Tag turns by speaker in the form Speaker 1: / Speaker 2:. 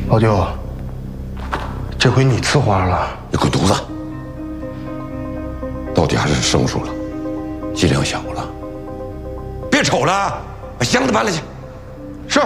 Speaker 1: 老舅，这回你吃花了。
Speaker 2: 你滚犊子！到底还是生疏了，剂量小了。别瞅了，把箱子搬来去。